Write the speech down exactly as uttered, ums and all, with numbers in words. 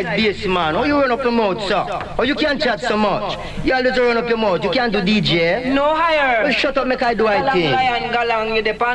nice bass man. Oh, you run up your mouth, sir. Oh, you can't chat so much. You always run up your mouth. You can't do D J. No higher. Well, shut up, make I do I Galang thing. lion, galang, you depend.